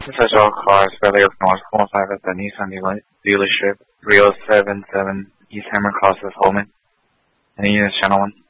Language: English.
This is all cars Valley of North 45 at the Nissan dealership, 3077 East Hammer Crosses, Holman. Any units, gentlemen?